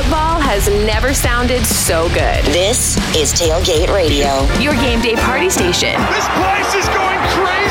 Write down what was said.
football has never sounded so good. This is Tailgate Radio. Your game day party station. This place is going crazy.